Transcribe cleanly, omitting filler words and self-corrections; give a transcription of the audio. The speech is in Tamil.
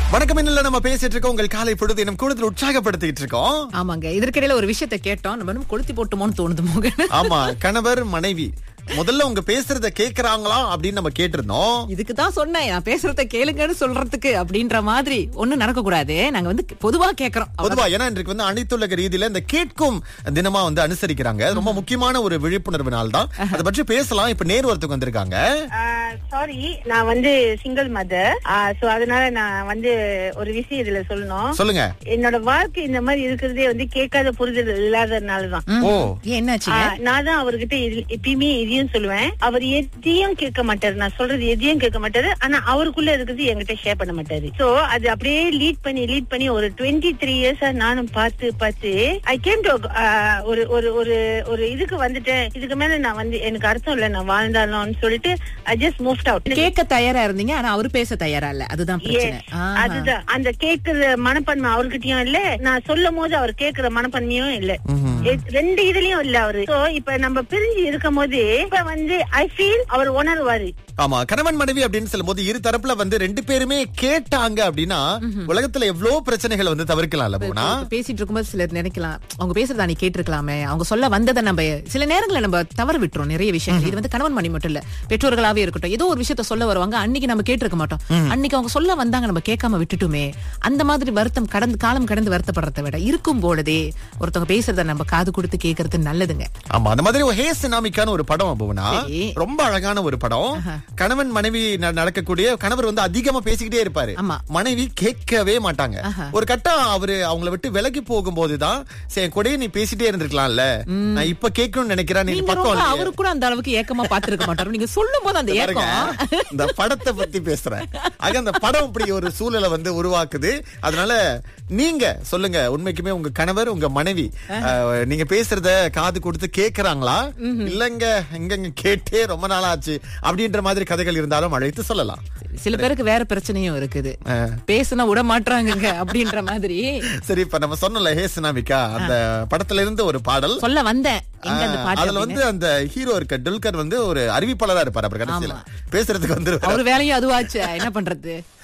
வணக்கம். இன்னும் நம்ம பேசிட்டு இருக்கோம். உங்கள் காலை பொழுது இன்னும் கூடுதல் உற்சாகப்படுத்திட்டு இருக்கோம். ஆமாங்க, இதற்கிடையில ஒரு விஷயத்தை கேட்டோம். நம்ம இன்னும் கொளுத்தி போட்டுமோன்னு தோணுது மோகன். ஆமா, கணவர் மனைவி முதல்ல உங்க பேசுறத கேக்குறாங்களா அப்படின்னு நம்ம கேட்டிருந்தோம். இதுக்குதான் சொன்னேன், நான் பேசுறத கேளுங்கன்னு சொல்றதுக்கு அப்படின்ற மாதிரி ஒண்ணும் நடக்க கூடாது. நாங்க பொதுவா கேக்குறோம். பொதுவா ஏன்னா இன்றைக்கு அனைத்துலக ரீதியில இந்த கேட்கும் தினமா அனுசரிக்கிறாங்க. அது ரொம்ப முக்கியமான ஒரு விழிப்புணர்வு நாள் தான். அதை பற்றி பேசலாம். இப்ப நேர் ஒருத்தவங்க வந்திருக்காங்க. சாரி, நான் சிங்கிள் மதர். சோ அதனால நான் ஒரு விஷயம் இதுல சொல்லணும். சொல்லுங்க. என்னோட வாழ்க்கை இந்த மாதிரி இருக்கிறதே கேட்காத புரிதல் இல்லாதனாலதான். ஓ, என்னாச்சு? நான் தான் அவர்கிட்ட எப்பயுமே இதையும் சொல்லுவேன். அவர் எதையும் கேட்க மாட்டாரு, நான் சொல்றது எதையும் கேட்க மாட்டாரு. ஆனா அவருக்குள்ள இருக்கிறது என்கிட்ட ஷேர் பண்ண மாட்டாரு. சோ அது அப்படியே லீட் பண்ணி ஒரு 23 இயர்ஸா நானும் பார்த்து ஐ கேம் டு ஒரு இதுக்கு வந்துட்டேன். இதுக்கு மேல நான் எனக்கு அர்த்தம் இல்ல நான் வாழ்ந்தாலும் சொல்லிட்டு ஐ ஜஸ்ட் மூவ்ட் அவுட். கேட்க தயாரா இருந்தீங்க, ஆனா அவரு பேச தயாரா இல்ல. அதுதான் பிரச்சனை. அதுதான் அந்த கேக்குற மனப்பான்மை அவர்கிட்டயும் இல்ல, நான் சொல்லும் போது அவர் கேக்குற மனப்பான்மையும் இல்ல. ரெண்டு இதுலயும் இல்ல அவரு. சோ இப்ப நம்ம பிரிஞ்சு இருக்கும் போது இப்ப ஐ ஃபீல் அவர் உணர்வாரு. ஆமா, கணவன் மனைவி அப்படின்னு சொல்லும் போது இரு தரப்புல ரெண்டு பேருமே கேட்டாங்க அப்படின்னா உலகத்துல எவ்வளவு பிரச்சனைகள் தவிர்க்கலாம்ல. போனா பேசிட்டு இருக்கும்போது சிலர் நினைக்கலாம், அவங்க பேசுறதா நீ கேட்டிருக்கலாமே, அவங்க சொல்ல வந்ததை நம்ம சில நேரங்களை நம்ம தவறு விட்டுறோம். நிறைய விஷயங்கள் இது கணவன் மனைவி மட்டும் இல்ல, பெற்றோர்களாவே இருக்கட்டும், ஏதோ ஒரு விஷயத்த சொல்ல வருவாங்க, அன்னைக்கு நம்ம கேட்டிருக்க மாட்டோம். அன்னைக்கு அவங்க சொல்ல வந்தாங்க, நம்ம கேட்காம விட்டுட்டுமே. அந்த மாதிரி வருத்தம் காலம் கடந்து வருத்தப்படுறதை விட இருக்கும் பொழுதே ஒருத்தவங்க பேசுறத நம்ம காது கொடுத்து கேட்கறது நல்லதுங்க. ஆமா, அந்த மாதிரி ஹே சினாமிக்கான ஒரு படம் போனா ரொம்ப அழகான ஒரு படம். கணவன் மனைவி நடக்கக்கூடிய கணவர் அதிகமா பேசிக்கிட்டே இருப்பாரு, மனைவி கேட்கவே மாட்டாங்க. ஒரு கட்டம் அவங்கள விட்டு விலகி போகும்போதுதான் சரி கொடையே நீ பேசிட்டே இருந்திருக்கலாம்ல, நான் இப்ப கேட்கணும்னு நினைக்கிறேன். அவரு கூட அந்த அளவுக்கு ஏக்கமா பாத்துருக்க மாட்டாரு. நீங்க சொல்லும் போது அந்த ஏக்கம். இந்த படத்தை பத்தி பேசுறேன். அந்த படம் இப்படி ஒரு சூழலை உருவாக்குது. அதனால நீங்க சொல்லுங்க, உண்மைக்குமே உங்க கணவர் உங்க மனைவி நீங்க பேசுறத காது கொடுத்து கேக்குறாங்களா, இல்லங்க எங்க கேட்டே ரொம்ப நாள் ஆச்சு அப்படின்ற மாதிரி கதைகள் இருந்தாலும் அழைத்து சொல்லலாம். சில பேருக்கு வேற பிரச்சனையும் இருக்குது, பேசுனா விட மாட்டாங்க அப்படின்ற மாதிரி. சரி, இப்ப நம்ம சொன்னல ஹே சினாமிகா அந்த படத்துல இருந்து ஒரு பாடல் சொல்ல வந்தேன். அதுல அந்த ஹீரோ இருக்க துல்கர் ஒரு அறிவிப்பாளரா இருப்பாரு. அப்புறம் கடைசியில பேசுறதுக்கு அவரு வேலையும் அதுவாச்சு, என்ன பண்றது.